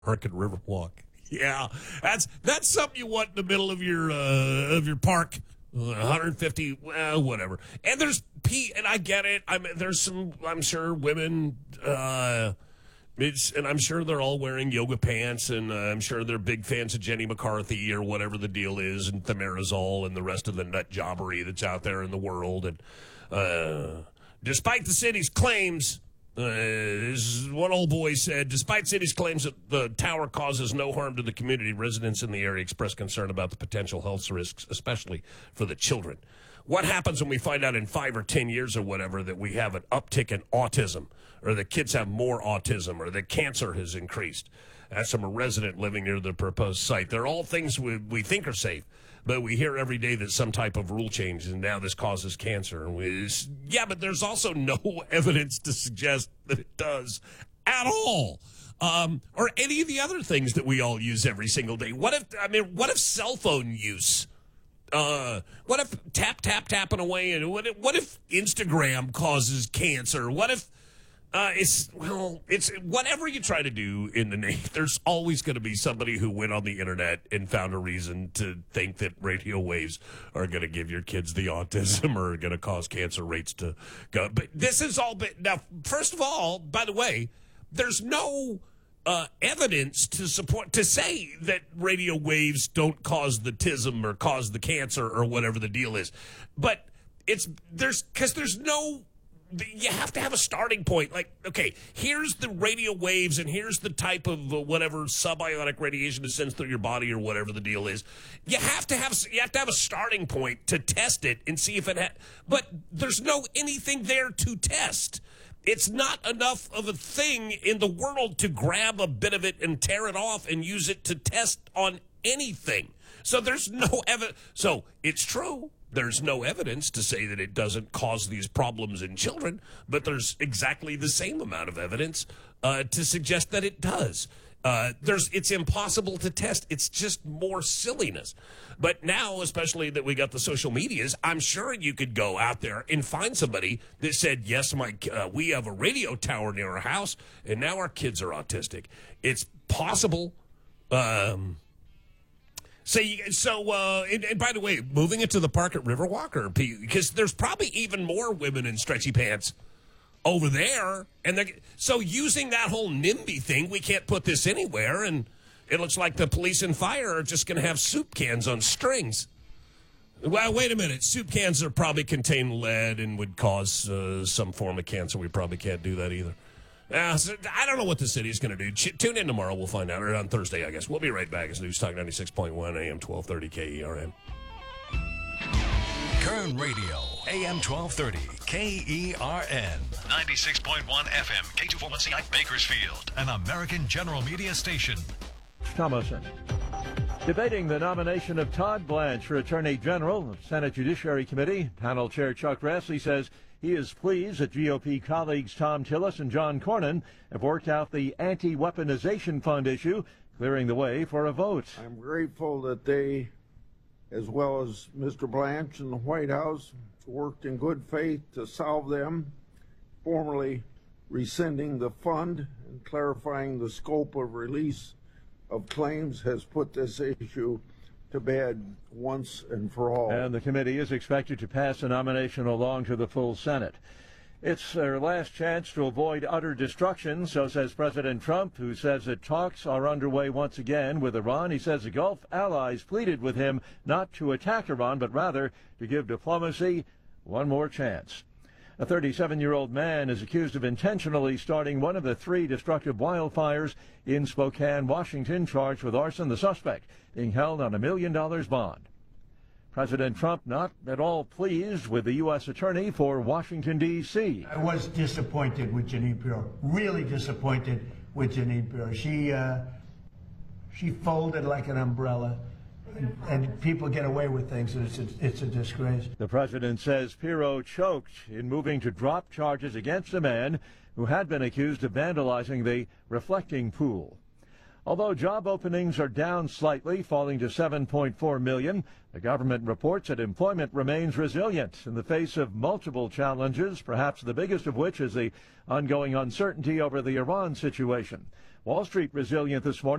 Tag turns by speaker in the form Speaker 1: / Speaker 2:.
Speaker 1: Park and Riverwalk. Yeah, that's something you want in the middle of your park. 150, well, whatever. And and I get it. There's some, I'm sure, women, and I'm sure they're all wearing yoga pants, and I'm sure they're big fans of Jenny McCarthy or whatever the deal is, and thimerosal and the rest of the nut jobbery that's out there in the world. And despite the city's claims, as one old boy said, despite city's claims that the tower causes no harm to the community, residents in the area express concern about the potential health risks, especially for the children. What happens when we find out in 5 or 10 years or whatever that we have an uptick in autism, or that kids have more autism, or that cancer has increased? That's from a resident living near the proposed site. They're all things we think are safe, but we hear every day that some type of rule change, and now this causes cancer. Yeah, but there's also no evidence to suggest that it does at all. Or any of the other things that we all use every single day. What if cell phone use? What if tapping away? And what if Instagram causes cancer? What if it's whatever you try to do in the name. There's always going to be somebody who went on the internet and found a reason to think that radio waves are going to give your kids the autism or are going to cause cancer rates to go. But this is all. Now, first of all, by the way, there's no evidence to say that radio waves don't cause the tism or cause the cancer or whatever the deal is. But there's no. You have to have a starting point. Like, okay, here's the radio waves, and here's the type of whatever subionic radiation that sends through your body or whatever the deal is. You have to have a starting point to test it and see if it but there's no anything there to test. It's not enough of a thing in the world to grab a bit of it and tear it off and use it to test on anything. So there's no evidence. So it's true. There's no evidence to say that it doesn't cause these problems in children, but there's exactly the same amount of evidence to suggest that it does. It's impossible to test. It's just more silliness. But now, especially that we got the social medias, I'm sure you could go out there and find somebody that said, yes, we have a radio tower near our house, and now our kids are autistic. It's possible. And by the way, moving it to the park at Riverwalk, because there's probably even more women in stretchy pants over there. And so using that whole NIMBY thing, we can't put this anywhere. And it looks like the police and fire are just going to have soup cans on strings. Well, wait a minute. Soup cans are probably contain lead and would cause some form of cancer. We probably can't do that either. So I don't know what the city is going to do. Tune in tomorrow. We'll find out. Or on Thursday, I guess. We'll be right back. It's News Talk 96.1 AM 1230 KERN.
Speaker 2: Kern Radio, AM 1230 KERN. 96.1 FM, K241CI Bakersfield, an American General Media station.
Speaker 3: Thomason. Debating the nomination of Todd Blanche for Attorney General, the Senate Judiciary Committee, panel chair Chuck Grassley says he is pleased that GOP colleagues Tom Tillis and John Cornyn have worked out the anti-weaponization fund issue, clearing the way for a vote.
Speaker 4: I'm grateful that they, as well as Mr. Blanche and the White House, worked in good faith to solve them, formally rescinding the fund and clarifying the scope of release of claims has put this issue to bed once and for all.
Speaker 3: And the committee is expected to pass the nomination along to the full Senate. It's their last chance to avoid utter destruction, so says President Trump, who says that talks are underway once again with Iran. He says the Gulf allies pleaded with him not to attack Iran, but rather to give diplomacy one more chance. A 37-year-old man is accused of intentionally starting one of the 3 destructive wildfires in Spokane, Washington, charged with arson. The suspect being held on $1 million bond. President Trump not at all pleased with the U.S. Attorney for Washington, D.C.
Speaker 5: I was disappointed with Jeanine Pirro, really disappointed with Jeanine Pirro. She folded like an umbrella. And people get away with things. It's a disgrace.
Speaker 3: The president says Pirro choked in moving to drop charges against a man who had been accused of vandalizing the reflecting pool. Although job openings are down slightly, falling to 7.4 million, the government reports that employment remains resilient in the face of multiple challenges, perhaps the biggest of which is the ongoing uncertainty over the Iran situation. Wall Street resilient this morning.